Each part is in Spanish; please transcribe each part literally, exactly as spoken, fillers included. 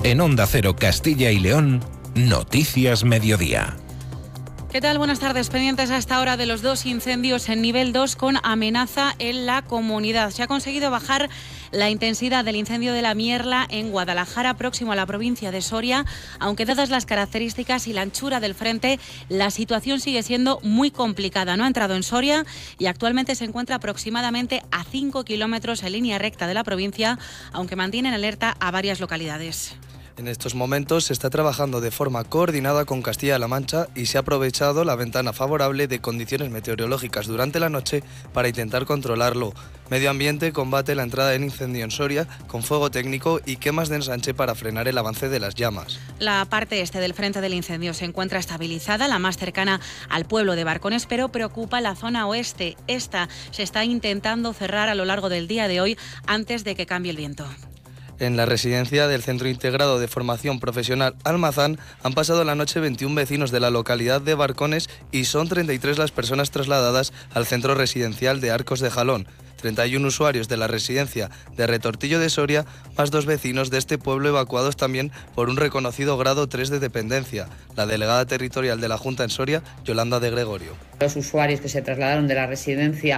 En Onda Cero Castilla y León, Noticias Mediodía. ¿Qué tal? Buenas tardes. Pendientes a esta hora de los dos incendios en nivel dos con amenaza en la comunidad. Se ha conseguido bajar la intensidad del incendio de la Mierla en Guadalajara, próximo a la provincia de Soria, aunque dadas las características y la anchura del frente, la situación sigue siendo muy complicada. No ha entrado en Soria y actualmente se encuentra aproximadamente a cinco kilómetros en línea recta de la provincia, aunque mantienen alerta a varias localidades. En estos momentos se está trabajando de forma coordinada con Castilla-La Mancha y se ha aprovechado la ventana favorable de condiciones meteorológicas durante la noche para intentar controlarlo. Medio Ambiente combate la entrada del incendio en Soria con fuego técnico y quemas de ensanche para frenar el avance de las llamas. La parte este del frente del incendio se encuentra estabilizada, la más cercana al pueblo de Barcones, pero preocupa la zona oeste. Esta se está intentando cerrar a lo largo del día de hoy antes de que cambie el viento. En la residencia del Centro Integrado de Formación Profesional Almazán han pasado la noche veintiún vecinos de la localidad de Barcones y son treinta y tres las personas trasladadas al centro residencial de Arcos de Jalón. treinta y uno usuarios de la residencia de Retortillo de Soria, más dos vecinos de este pueblo evacuados también por un reconocido grado tres de dependencia. La delegada territorial de la Junta en Soria, Yolanda de Gregorio. Los usuarios que se trasladaron de la residencia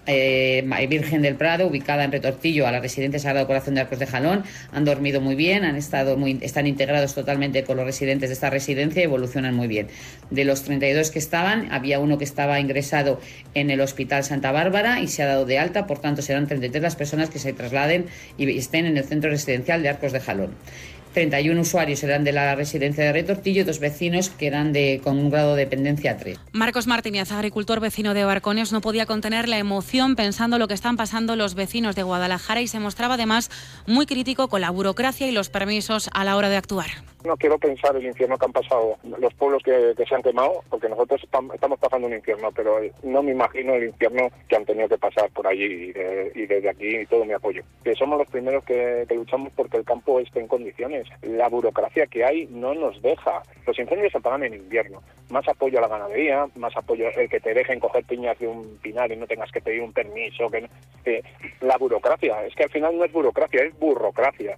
Eh, Virgen del Prado, ubicada en Retortillo, a la residencia Sagrado Corazón de Arcos de Jalón, han dormido muy bien, han estado muy, están integrados totalmente con los residentes de esta residencia y evolucionan muy bien. De los treinta y dos que estaban, había uno que estaba ingresado en el Hospital Santa Bárbara y se ha dado de alta, por tanto serán treinta y tres las personas que se trasladen y estén en el centro residencial de Arcos de Jalón. treinta y uno usuarios eran de la residencia de Retortillo y dos vecinos que eran de, con un grado de dependencia tres. Marcos Martínez, agricultor vecino de Barcones, no podía contener la emoción pensando lo que están pasando los vecinos de Guadalajara y se mostraba además muy crítico con la burocracia y los permisos a la hora de actuar. No quiero pensar el infierno que han pasado los pueblos que, que se han quemado, porque nosotros estamos pasando un infierno, pero no me imagino el infierno que han tenido que pasar por allí y, de, y desde aquí y todo mi apoyo. Que somos los primeros que, que luchamos porque el campo esté en condiciones. La burocracia que hay no nos deja. Los incendios se apagan en invierno. Más apoyo a la ganadería, más apoyo el que te dejen coger piñas de un pinar y no tengas que pedir un permiso. Que, eh, la burocracia, es que al final no es burocracia, es burrocracia.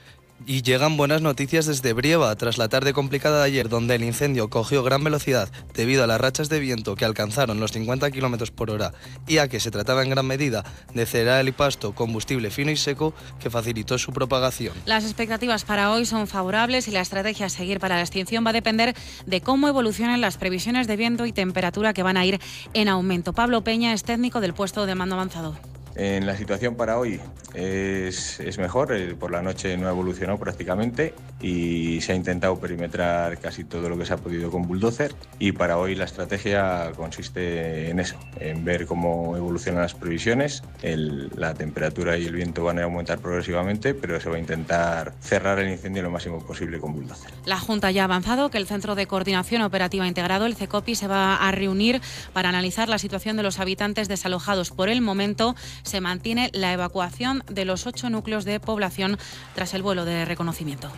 Y llegan buenas noticias desde Brieva, tras la tarde complicada de ayer, donde el incendio cogió gran velocidad debido a las rachas de viento que alcanzaron los cincuenta kilómetros por hora y a que se trataba en gran medida de cereal y pasto, combustible fino y seco, que facilitó su propagación. Las expectativas para hoy son favorables y la estrategia a seguir para la extinción va a depender de cómo evolucionen las previsiones de viento y temperatura, que van a ir en aumento. Pablo Peña es técnico del puesto de mando avanzado. En la situación para hoy es, es mejor, por la noche no ha evolucionado prácticamente y se ha intentado perimetrar casi todo lo que se ha podido con bulldozer, y para hoy la estrategia consiste en eso, en ver cómo evolucionan las previsiones. El, la temperatura y el viento van a aumentar progresivamente, pero se va a intentar cerrar el incendio lo máximo posible con bulldozer. La Junta ya ha avanzado que el Centro de Coordinación Operativa Integrado, el CECOPI, se va a reunir para analizar la situación de los habitantes desalojados. Por el momento se mantiene la evacuación de los ocho núcleos de población tras el vuelo de reconocimiento.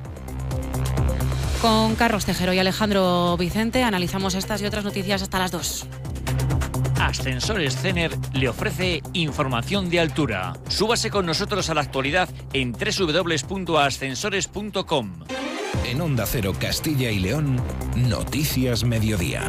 Con Carlos Tejero y Alejandro Vicente analizamos estas y otras noticias hasta las dos. Ascensores Cener le ofrece información de altura. Súbase con nosotros a la actualidad en doble u doble u doble u punto ascensores punto com. En Onda Cero Castilla y León, Noticias Mediodía.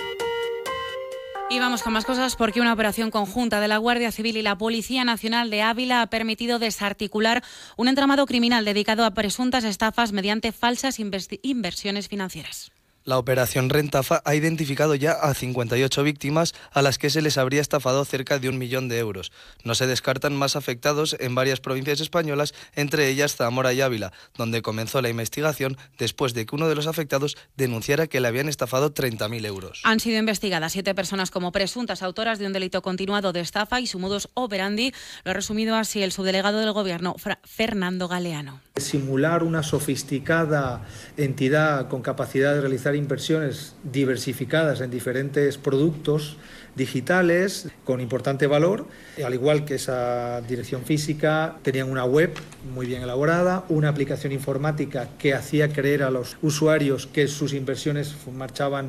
Y vamos con más cosas, porque una operación conjunta de la Guardia Civil y la Policía Nacional de Ávila ha permitido desarticular un entramado criminal dedicado a presuntas estafas mediante falsas inversiones financieras. La operación Rentafa ha identificado ya a cincuenta y ocho víctimas a las que se les habría estafado cerca de un millón de euros. No se descartan más afectados en varias provincias españolas, entre ellas Zamora y Ávila, donde comenzó la investigación después de que uno de los afectados denunciara que le habían estafado treinta mil euros. Han sido investigadas siete personas como presuntas autoras de un delito continuado de estafa y su modus operandi lo ha resumido así el subdelegado del Gobierno, Fernando Galeano. Simular una sofisticada entidad con capacidad de realizar inversiones diversificadas en diferentes productos digitales con importante valor, al igual que esa dirección física, tenían una web muy bien elaborada, una aplicación informática que hacía creer a los usuarios que sus inversiones marchaban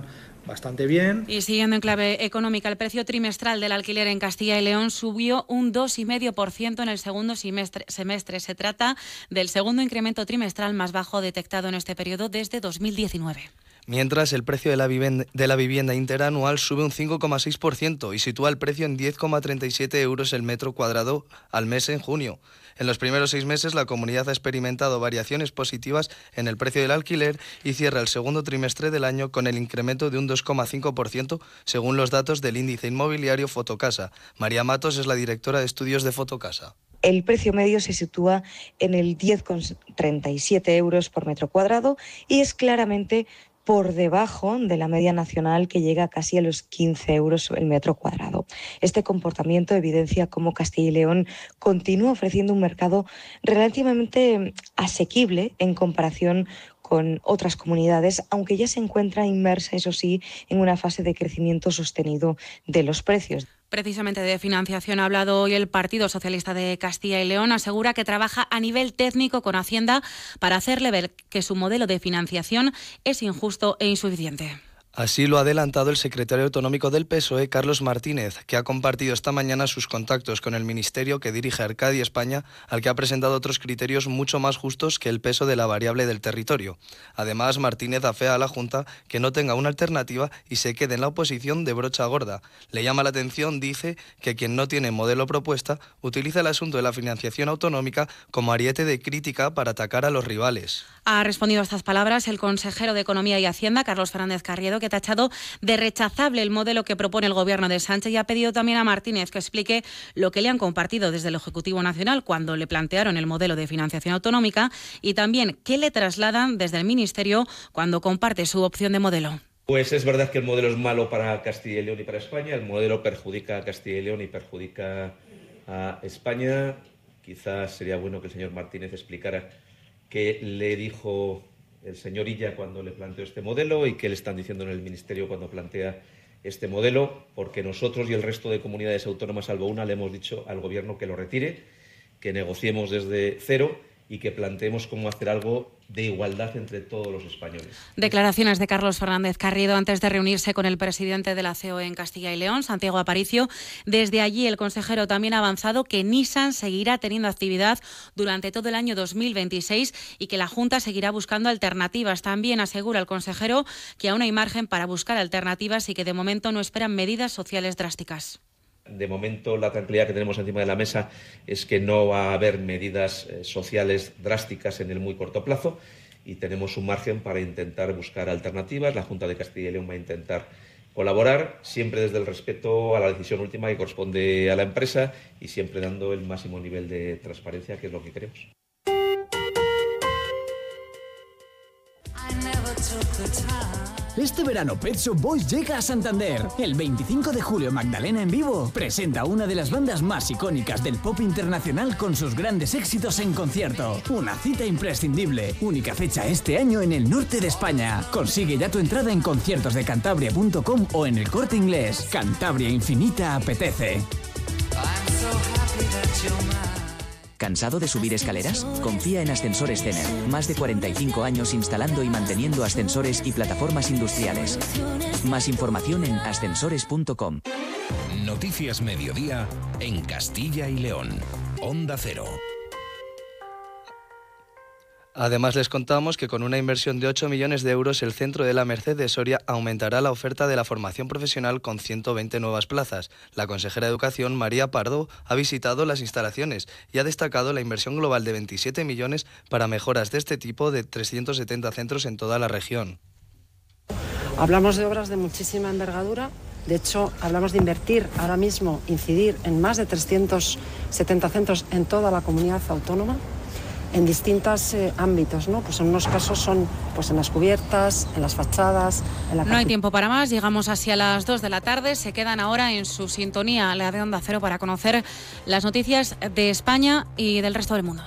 bastante bien. Y siguiendo en clave económica, el precio trimestral del alquiler en Castilla y León subió un dos coma cinco por ciento en el segundo semestre. semestre. Se trata del segundo incremento trimestral más bajo detectado en este periodo desde dos mil diecinueve. Mientras, el precio de la vivienda, de la vivienda interanual sube un cinco coma seis por ciento y sitúa el precio en diez coma treinta y siete euros el metro cuadrado al mes en junio. En los primeros seis meses, la comunidad ha experimentado variaciones positivas en el precio del alquiler y cierra el segundo trimestre del año con el incremento de un dos coma cinco por ciento, según los datos del índice inmobiliario Fotocasa. María Matos es la directora de estudios de Fotocasa. El precio medio se sitúa en el diez coma treinta y siete euros por metro cuadrado y es claramente por debajo de la media nacional, que llega casi a los quince euros el metro cuadrado. Este comportamiento evidencia cómo Castilla y León continúa ofreciendo un mercado relativamente asequible en comparación con otras comunidades, aunque ya se encuentra inmersa, eso sí, en una fase de crecimiento sostenido de los precios. Precisamente de financiación ha hablado hoy el Partido Socialista de Castilla y León. Asegura que trabaja a nivel técnico con Hacienda para hacerle ver que su modelo de financiación es injusto e insuficiente. Así lo ha adelantado el secretario autonómico del P S O E, Carlos Martínez, que ha compartido esta mañana sus contactos con el ministerio que dirige Arcadia España, al que ha presentado otros criterios mucho más justos que el peso de la variable del territorio. Además, Martínez afea a la Junta que no tenga una alternativa y se quede en la oposición de brocha gorda. Le llama la atención, dice, que quien no tiene modelo propuesta utiliza el asunto de la financiación autonómica como ariete de crítica para atacar a los rivales. Ha respondido a estas palabras el consejero de Economía y Hacienda, Carlos Fernández Carriedo, que ha tachado de rechazable el modelo que propone el Gobierno de Sánchez y ha pedido también a Martínez que explique lo que le han compartido desde el Ejecutivo Nacional cuando le plantearon el modelo de financiación autonómica y también qué le trasladan desde el Ministerio cuando comparte su opción de modelo. Pues es verdad que el modelo es malo para Castilla y León y para España. El modelo perjudica a Castilla y León y perjudica a España. Quizás sería bueno que el señor Martínez explicara qué le dijo el señor Illa cuando le planteó este modelo y qué le están diciendo en el Ministerio cuando plantea este modelo, porque nosotros y el resto de comunidades autónomas, salvo una, le hemos dicho al Gobierno que lo retire, que negociemos desde cero y que planteemos cómo hacer algo de igualdad entre todos los españoles. Declaraciones de Carlos Fernández Carriedo antes de reunirse con el presidente de la C O E en Castilla y León, Santiago Aparicio. Desde allí el consejero también ha avanzado que Nissan seguirá teniendo actividad durante todo el año dos mil veintiséis y que la Junta seguirá buscando alternativas. También asegura el consejero que aún hay margen para buscar alternativas y que de momento no esperan medidas sociales drásticas. De momento, la tranquilidad que tenemos encima de la mesa es que no va a haber medidas eh, sociales drásticas en el muy corto plazo y tenemos un margen para intentar buscar alternativas. La Junta de Castilla y León va a intentar colaborar, siempre desde el respeto a la decisión última que corresponde a la empresa y siempre dando el máximo nivel de transparencia, que es lo que queremos. Este verano Pet Shop Boys llega a Santander. El veinticinco de julio Magdalena en vivo presenta una de las bandas más icónicas del pop internacional con sus grandes éxitos en concierto. Una cita imprescindible. Única fecha este año en el norte de España. Consigue ya tu entrada en conciertos de cantabria punto com o en El Corte Inglés. Cantabria Infinita apetece. ¿Cansado de subir escaleras? Confía en Ascensores Zener. Más de cuarenta y cinco años instalando y manteniendo ascensores y plataformas industriales. Más información en ascensores punto com. Noticias Mediodía en Castilla y León. Onda Cero. Además, les contamos que con una inversión de ocho millones de euros, el Centro de la Merced de Soria aumentará la oferta de la formación profesional con ciento veinte nuevas plazas. La consejera de Educación, María Pardo, ha visitado las instalaciones y ha destacado la inversión global de veintisiete millones para mejoras de este tipo de trescientos setenta centros en toda la región. Hablamos de obras de muchísima envergadura. De hecho, hablamos de invertir ahora mismo, incidir en más de trescientos setenta centros en toda la comunidad autónoma, en distintos eh, ámbitos, ¿no? Pues en unos casos son pues en las cubiertas, en las fachadas, en la... No hay tiempo para más, llegamos así a las dos de la tarde, se quedan ahora en su sintonía, la de Onda Cero, para conocer las noticias de España y del resto del mundo.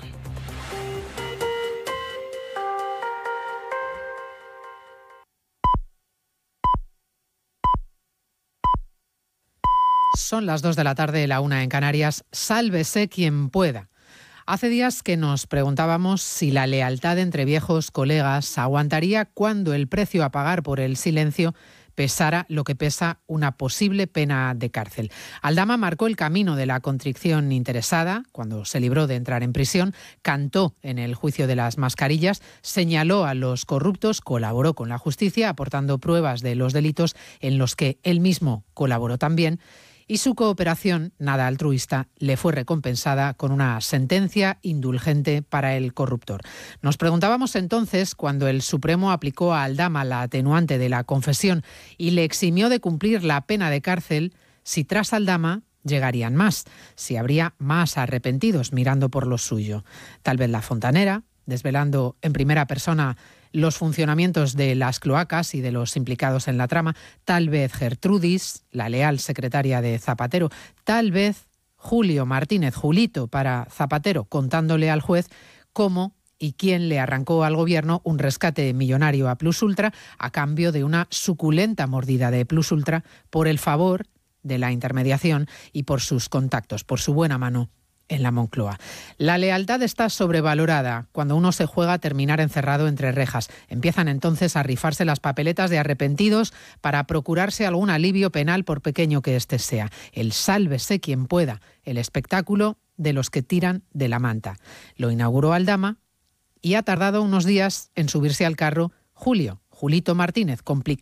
Son las dos de la tarde, la una en Canarias. Sálvese quien pueda. Hace días que nos preguntábamos si la lealtad entre viejos colegas aguantaría cuando el precio a pagar por el silencio pesara lo que pesa una posible pena de cárcel. Aldama marcó el camino de la contrición interesada cuando se libró de entrar en prisión, cantó en el juicio de las mascarillas, señaló a los corruptos, colaboró con la justicia aportando pruebas de los delitos en los que él mismo colaboró también, y su cooperación, nada altruista, le fue recompensada con una sentencia indulgente para el corruptor. Nos preguntábamos entonces, cuando el Supremo aplicó a Aldama la atenuante de la confesión y le eximió de cumplir la pena de cárcel, si tras Aldama llegarían más, si habría más arrepentidos mirando por lo suyo. Tal vez la Fontanera, desvelando en primera persona los funcionamientos de las cloacas y de los implicados en la trama, tal vez Gertrudis, la leal secretaria de Zapatero, tal vez Julio Martínez, Julito para Zapatero, contándole al juez cómo y quién le arrancó al gobierno un rescate millonario a Plus Ultra a cambio de una suculenta mordida de Plus Ultra por el favor de la intermediación y por sus contactos, por su buena mano en la Moncloa. La lealtad está sobrevalorada cuando uno se juega a terminar encerrado entre rejas. Empiezan entonces a rifarse las papeletas de arrepentidos para procurarse algún alivio penal por pequeño que éste sea. El sálvese quien pueda, el espectáculo de los que tiran de la manta. Lo inauguró Aldama y ha tardado unos días en subirse al carro Julio, Julito Martínez, complicado.